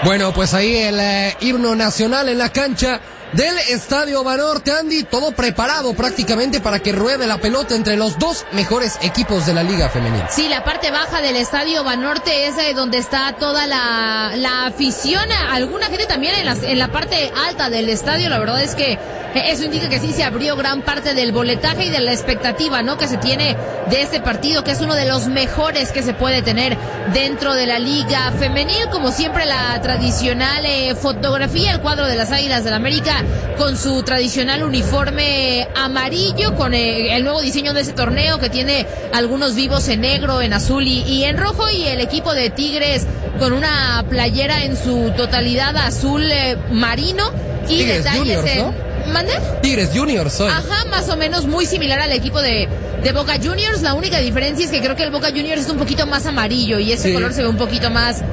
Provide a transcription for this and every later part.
Bueno, pues ahí el himno nacional en la cancha del Estadio Banorte, Andy, todo preparado prácticamente para que ruede la pelota entre los dos mejores equipos de la Liga Femenil. Sí, la parte baja del Estadio Banorte es donde está toda la afición, alguna gente también en la parte alta del estadio. La verdad es que eso indica que sí se abrió gran parte del boletaje y de la expectativa, ¿no?, que se tiene de este partido, que es uno de los mejores que se puede tener dentro de la Liga Femenil. Como siempre, la tradicional fotografía, el cuadro de las Águilas del América con su tradicional uniforme amarillo, con el nuevo diseño de ese torneo que tiene algunos vivos en negro, en azul y en rojo, y el equipo de Tigres con una playera en su totalidad azul marino y Tigres detalles Juniors, ¿no? ¿Mande? Tigres Juniors hoy. Ajá, más o menos muy similar al equipo de Boca Juniors. La única diferencia es que creo que el Boca Juniors es un poquito más amarillo y ese color se ve un poquito más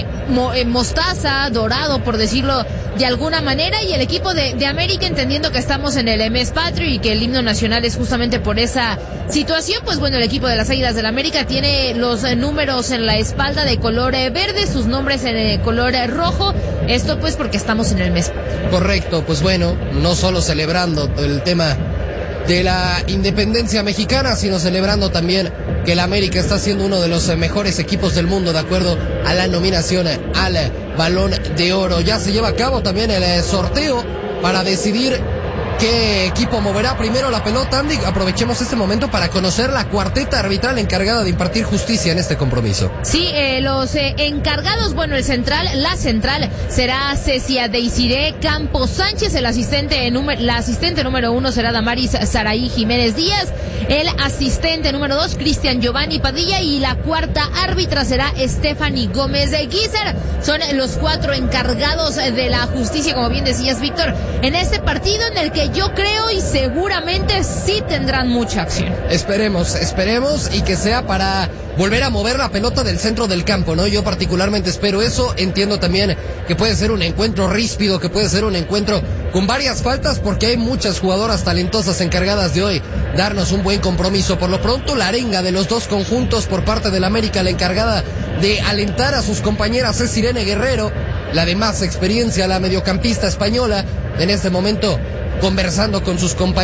mostaza, dorado, por decirlo de alguna manera. Y el equipo de América, entendiendo que estamos en el mes patrio y que el himno nacional es justamente por esa situación, pues bueno, el equipo de las Águilas del América tiene los números en la espalda de color verde, sus nombres en color rojo. Esto pues porque estamos en el mes patrio. Correcto, pues bueno, no solo celebrando el tema de la independencia mexicana, sino celebrando también que el América está siendo uno de los mejores equipos del mundo de acuerdo a la nominación al Balón de Oro. Ya se lleva a cabo también el sorteo para decidir qué equipo moverá primero la pelota, Andy. Aprovechemos este momento para conocer la cuarteta arbitral encargada de impartir justicia en este compromiso. Sí, los encargados, bueno, la central será Cecia Deisiré Campos Sánchez, la asistente número 1 será Damaris Saraí Jiménez Díaz, el asistente número 2 Cristian Giovanni Padilla y la cuarta árbitra será Stephanie Gómez de Guizar. Son los 4 encargados de la justicia, como bien decías, Víctor, en este partido en el que yo creo y seguramente sí tendrán mucha acción. Esperemos y que sea para volver a mover la pelota del centro del campo, ¿no? Yo particularmente espero eso. Entiendo también que puede ser un encuentro ríspido, que puede ser un encuentro con varias faltas, porque hay muchas jugadoras talentosas encargadas de hoy darnos un buen compromiso. Por lo pronto, la arenga de los dos conjuntos por parte del América, la encargada de alentar a sus compañeras es Irene Guerrero, la de más experiencia, la mediocampista española, en este momento conversando con sus compañeros.